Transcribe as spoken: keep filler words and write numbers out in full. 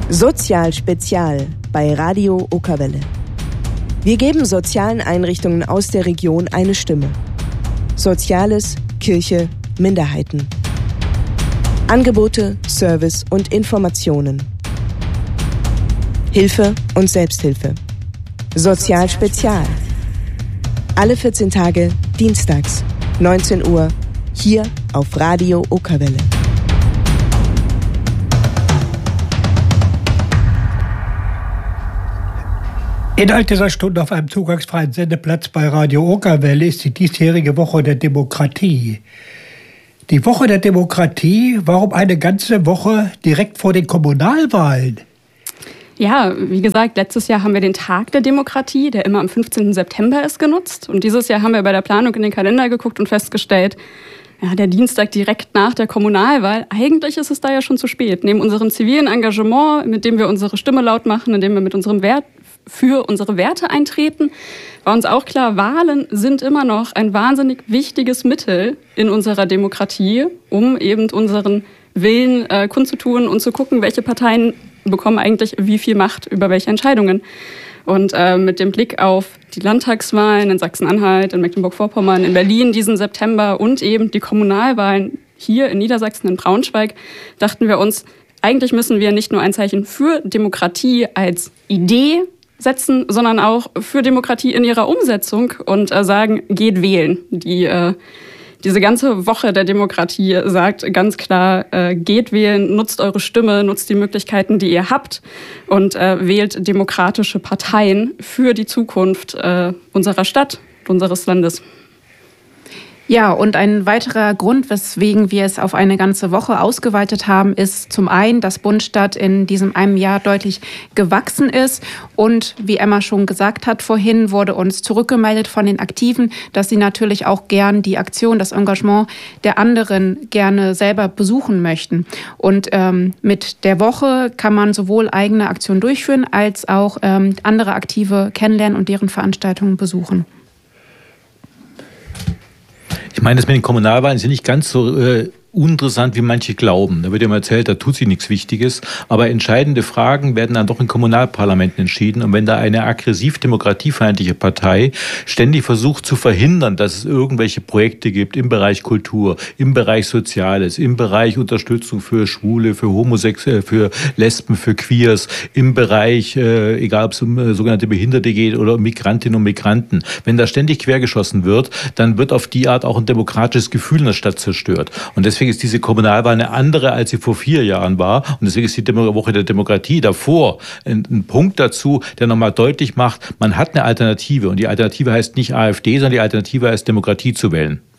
Sozial Spezial bei Radio Okerwelle. Wir geben sozialen Einrichtungen aus der Region eine Stimme. Soziales, Kirche, Minderheiten. Angebote, Service und Informationen. Hilfe und Selbsthilfe. Sozial Spezial. Alle vierzehn Tage, dienstags, neunzehn Uhr, hier auf Radio Okerwelle. Inhalt dieser Stunde auf einem zugangsfreien Sendeplatz bei Radio Okerwelle ist die diesjährige Woche der Demokratie. Die Woche der Demokratie, warum eine ganze Woche direkt vor den Kommunalwahlen? Ja, wie gesagt, letztes Jahr haben wir den Tag der Demokratie, der immer am fünfzehnten September ist, genutzt. Und dieses Jahr haben wir bei der Planung in den Kalender geguckt und festgestellt, ja, der Dienstag direkt nach der Kommunalwahl, eigentlich ist es da ja schon zu spät. Neben unserem zivilen Engagement, mit dem wir unsere Stimme laut machen, indem wir mit unserem Wert für unsere Werte eintreten, war uns auch klar, Wahlen sind immer noch ein wahnsinnig wichtiges Mittel in unserer Demokratie, um eben unseren Willen äh, kundzutun und zu gucken, welche Parteien bekommen eigentlich wie viel Macht über welche Entscheidungen. Und äh, mit dem Blick auf die Landtagswahlen in Sachsen-Anhalt, in Mecklenburg-Vorpommern, in Berlin diesen September und eben die Kommunalwahlen hier in Niedersachsen, in Braunschweig, dachten wir uns, eigentlich müssen wir nicht nur ein Zeichen für Demokratie als Idee setzen, sondern auch für Demokratie in ihrer Umsetzung und äh, sagen, geht wählen. Die, äh, diese ganze Woche der Demokratie sagt ganz klar, äh, geht wählen, nutzt eure Stimme, nutzt die Möglichkeiten, die ihr habt und äh, wählt demokratische Parteien für die Zukunft äh, unserer Stadt, unseres Landes. Ja, und ein weiterer Grund, weswegen wir es auf eine ganze Woche ausgeweitet haben, ist zum einen, dass Bundstadt in diesem einem Jahr deutlich gewachsen ist. Und wie Emma schon gesagt hat vorhin, wurde uns zurückgemeldet von den Aktiven, dass sie natürlich auch gern die Aktion, das Engagement der anderen gerne selber besuchen möchten. Und ähm, mit der Woche kann man sowohl eigene Aktionen durchführen, als auch ähm, andere Aktive kennenlernen und deren Veranstaltungen besuchen. Ich meine, das mit den Kommunalwahlen ist ja nicht ganz so äh, uninteressant, wie manche glauben. Da wird ja immer erzählt, da tut sich nichts Wichtiges. Aber entscheidende Fragen werden dann doch in Kommunalparlamenten entschieden. Und wenn da eine aggressiv demokratiefeindliche Partei ständig versucht zu verhindern, dass es irgendwelche Projekte gibt im Bereich Kultur, im Bereich Soziales, im Bereich Unterstützung für Schwule, für Homosexuelle, für Lesben, für Queers, im Bereich, äh, egal ob es um äh, sogenannte Behinderte geht oder um Migrantinnen und Migranten, wenn da ständig quergeschossen wird, dann wird auf die Art auch ein demokratisches Gefühl in der Stadt zerstört. Und deswegen ist diese Kommunalwahl eine andere, als sie vor vier Jahren war. Und deswegen ist die Demo- Woche der Demokratie davor ein, ein Punkt dazu, der nochmal deutlich macht, man hat eine Alternative. Und die Alternative heißt nicht AfD, sondern die Alternative heißt Demokratie zu wählen.